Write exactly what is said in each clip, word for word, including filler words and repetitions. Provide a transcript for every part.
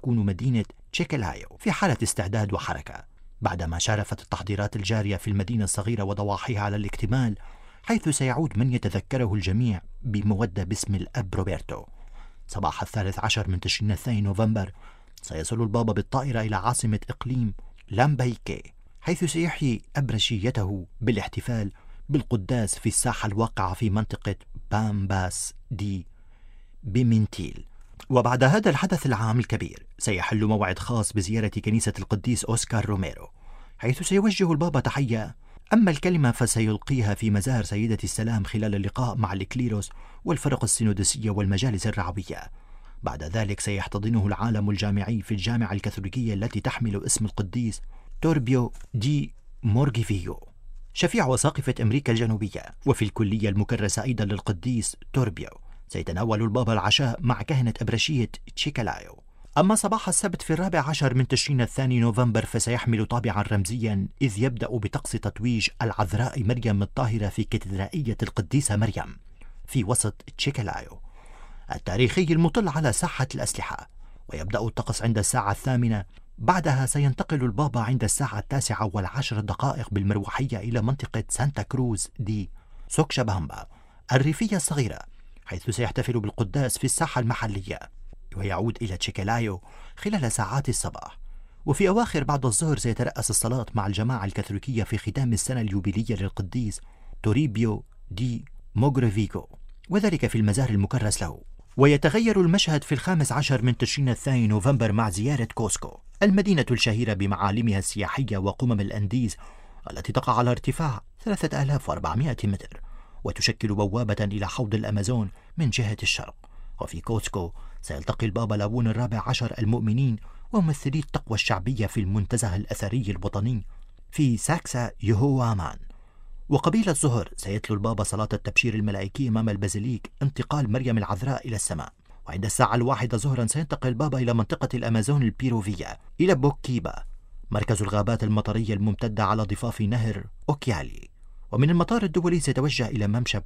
ستكون مدينة تشيكلايو في حالة استعداد وحركة، بعدما شارفت التحضيرات الجارية في المدينة الصغيرة وضواحيها على الاكتمال، حيث سيعود من يتذكره الجميع بمودة باسم الأب روبرتو. صباح الثالث عشر من تشرين الثاني نوفمبر سيصل البابا بالطائرة إلى عاصمة إقليم لامبايكي، حيث سيحيي أبرشيته بالاحتفال بالقداس في الساحة الواقعة في منطقة بامباس دي بيمنتيل. وبعد هذا الحدث العام الكبير سيحل موعد خاص بزيارة كنيسة القديس أوسكار روميرو، حيث سيوجه البابا تحية، أما الكلمة فسيلقيها في مزار سيدة السلام خلال اللقاء مع الإكليروس والفرق السينودسية والمجالس الرعوية. بعد ذلك سيحتضنه العالم الجامعي في الجامعة الكاثوليكية التي تحمل اسم القديس توربيو دي مورغيفيو شفيع وساقفة أمريكا الجنوبية. وفي الكلية المكرسة أيضا للقديس توربيو سيتناول البابا العشاء مع كهنة أبرشية تشيكلايو. أما صباح السبت في الرابع عشر من تشرين الثاني نوفمبر فسيحمل طابعا رمزيا، إذ يبدأ بطقس تتويج العذراء مريم الطاهرة في كاتدرائية القديسة مريم في وسط تشيكلايو التاريخي المطل على ساحة الأسلحة، ويبدأ الطقس عند الساعة الثامنة. بعدها سينتقل البابا عند الساعة التاسعة والعشر دقائق بالمروحية إلى منطقة سانتا كروز دي سوكشابامبا الريفية الصغيرة، حيث سيحتفل بالقداس في الساحة المحلية، ويعود إلى تشيكلايو خلال ساعات الصباح. وفي أواخر بعد الظهر سيترأس الصلاة مع الجماعة الكاثوليكية في ختام السنة اليوبيلية للقديس توريبيو دي موغريفيغو، وذلك في المزار المكرس له. ويتغير المشهد في الخامس عشر من تشرين الثاني نوفمبر مع زيارة كوسكو، المدينة الشهيرة بمعالمها السياحية وقمم الأنديز التي تقع على ارتفاع ثلاثة آلاف وأربعمائة متر، وتشكل بوابة إلى حوض الأمازون من جهة الشرق. وفي كوسكو سيلتقي البابا لاون الرابع عشر المؤمنين وممثلي التقوى الشعبية في المنتزه الأثري الوطني في ساكسا يهوامان. وقبيل الظهر سيتلو البابا صلاة التبشير الملائكي أمام البازيليك انتقال مريم العذراء إلى السماء. وعند الساعة الواحدة ظهرا سينتقل البابا إلى منطقة الأمازون البيروفية إلى بوكيبا، مركز الغابات المطرية الممتدة على ضفاف نهر أوكيالي. ومن المطار الدولي سيتوجه إلى ممشى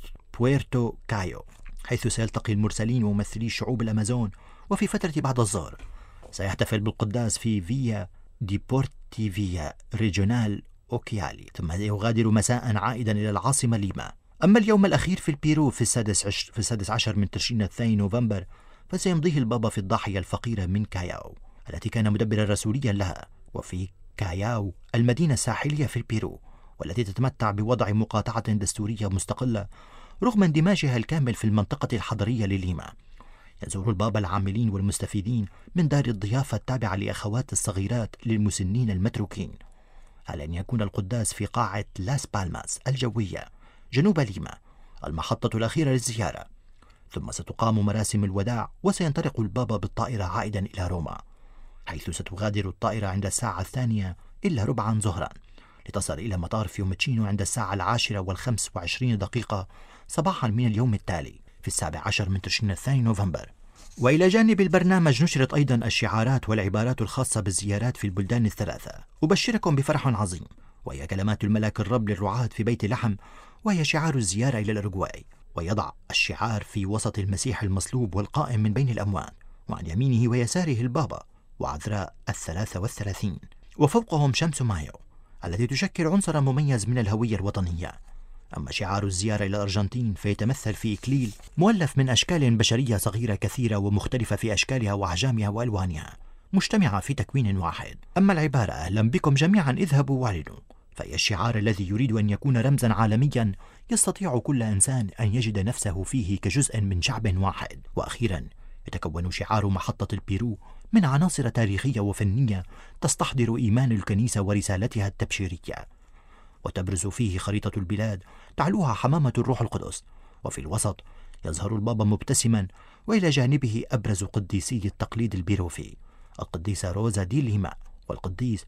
بويرتو كايو، حيث سيلتقي المرسلين وممثلي شعوب الأمازون. وفي فترة بعد الظهر سيحتفل بالقداس في فيا دي بورتيفيا ريجونال أوكيالي، ثم يغادر مساء عائدا إلى العاصمة ليما. أما اليوم الأخير في البيرو في السادس عشر, في السادس عشر من تشرين الثاني نوفمبر فسيمضيه البابا في الضاحية الفقيرة من كاياو التي كان مدبرا رسوليا لها. وفي كاياو المدينة الساحلية في البيرو والتي تتمتع بوضع مقاطعة دستورية مستقلة رغم اندماجها الكامل في المنطقة الحضرية لليما، يزور البابا العاملين والمستفيدين من دار الضيافة التابعة لأخوات الصغيرات للمسنين المتروكين، على أن يكون القداس في قاعة لاس بالماس الجوية جنوب ليما المحطة الأخيرة للزيارة. ثم ستقام مراسم الوداع، وسينطلق البابا بالطائرة عائدا إلى روما، حيث ستغادر الطائرة عند الساعة الثانية إلا ربعا ظهرا لتصل إلى مطار فيومتشينو عند الساعة العاشرة والخمس وعشرين دقيقة صباحا من اليوم التالي في السابع عشر من تشرين الثاني نوفمبر. وإلى جانب البرنامج نشرت أيضا الشعارات والعبارات الخاصة بالزيارات في البلدان الثلاثة. أبشركم بفرح عظيم، وهي كلمات الملاك الرب للرعاة في بيت لحم، وهي شعار الزيارة إلى الأورجواي. ويضع الشعار في وسط المسيح المصلوب والقائم من بين الأموات، وعن يمينه ويساره البابا وعذراء الثلاثة والثلاثين، وفوقهم شمس مايو التي تشكل عنصرا مميز من الهوية الوطنية. أما شعار الزيارة إلى الأرجنتين فيتمثل في إكليل مؤلف من أشكال بشرية صغيرة كثيرة ومختلفة في أشكالها وأحجامها وألوانها، مجتمعة في تكوين واحد. أما العبارة أهلا بكم جميعا اذهبوا واعلنوا فهي الشعار الذي يريد أن يكون رمزا عالميا يستطيع كل إنسان أن يجد نفسه فيه كجزء من شعب واحد. وأخيرا يتكون شعار محطة البيرو من عناصر تاريخية وفنية تستحضر إيمان الكنيسة ورسالتها التبشيرية، وتبرز فيه خريطة البلاد تعلوها حمامة الروح القدس. وفي الوسط يظهر البابا مبتسما، وإلى جانبه أبرز قديسي التقليد البيروفي القديسة روزا دي ليما، والقديس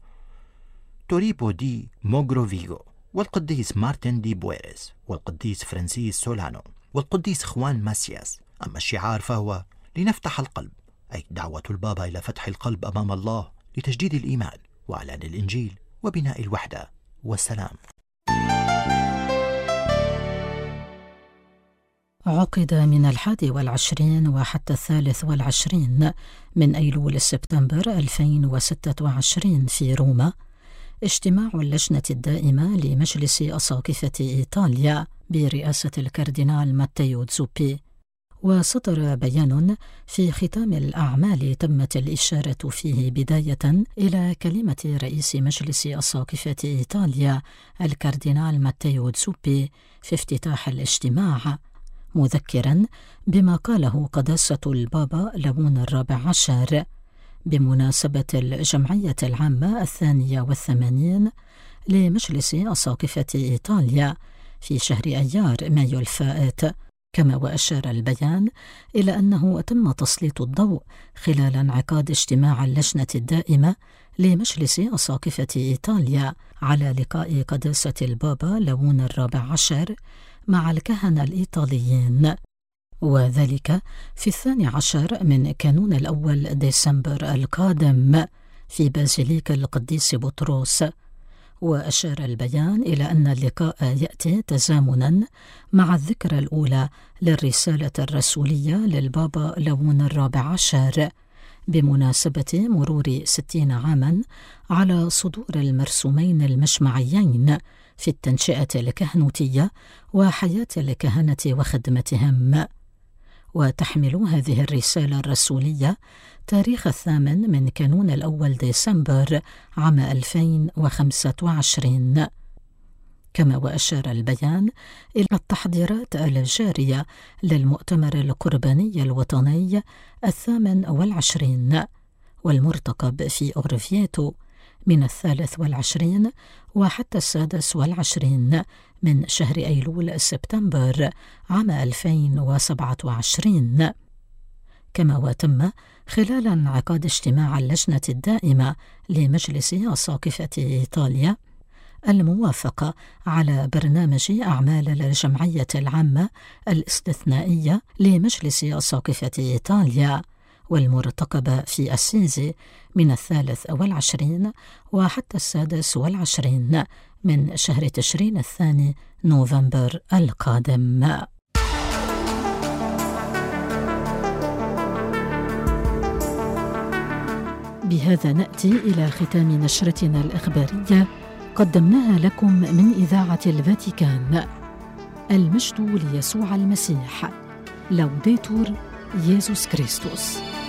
توريبو دي موغروفيغو، والقديس مارتن دي بويريس، والقديس فرانسيس سولانو، والقديس خوان ماسياس. أما الشعار فهو لنفتح القلب، أي دعوة البابا إلى فتح القلب أمام الله لتجديد الإيمان وإعلان الإنجيل وبناء الوحدة والسلام. عقد من الحادي والعشرين وحتى الثالث والعشرين من أيلول سبتمبر ألفين وستة وعشرين في روما اجتماع اللجنة الدائمة لمجلس أساقفة إيطاليا برئاسة الكاردينال ماتيو زوبي، وصدر بيان في ختام الأعمال تمت الإشارة فيه بداية إلى كلمة رئيس مجلس أساقفة إيطاليا الكاردينال ماتيو زوبي في افتتاح الاجتماع، مذكرا بما قاله قداسة البابا ليون الرابع عشر بمناسبة الجمعية العامة الثانية والثمانين لمجلس أساقفة إيطاليا في شهر أيار مايو الفائت. كما وأشار البيان إلى أنه تم تسليط الضوء خلال انعقاد اجتماع اللجنة الدائمة لمجلس أساقفة إيطاليا على لقاء قداسة البابا ليون الرابع عشر مع الكهنة الإيطاليين، وذلك في الثاني عشر من كانون الأول ديسمبر القادم في بازيليك القديس بطرس. وأشار البيان إلى أن اللقاء يأتي تزامنا مع الذكرى الأولى للرسالة الرسولية للبابا ليون الرابع عشر بمناسبة مرور ستين عاما على صدور المرسومين المجمعيين في التنشئة الكهنوتية وحياة الكهنة وخدمتهم. وتحمل هذه الرسالة الرسولية تاريخ الثامن من كانون الأول ديسمبر عام ألفين وخمسة وعشرين. كما وأشار البيان إلى التحضيرات الجارية للمؤتمر القرباني الوطني الثامن والعشرين والمرتقب في أورفيتو من الثالث والعشرين وحتى السادس والعشرين من شهر أيلول سبتمبر عام ألفين وسبعة وعشرين. كما وتم خلال انعقاد اجتماع اللجنة الدائمة لمجلس أساقفة إيطاليا الموافقة على برنامج أعمال الجمعية العامة الاستثنائية لمجلس أساقفة إيطاليا والمرتقبة في أسيزي من الثالث والعشرين وحتى السادس والعشرين من شهر تشرين الثاني نوفمبر القادم. بهذا نأتي إلى ختام نشرتنا الإخبارية قدمناها لكم من إذاعة الفاتيكان. المجد ليسوع المسيح. لوديتور يسوع كريستوس.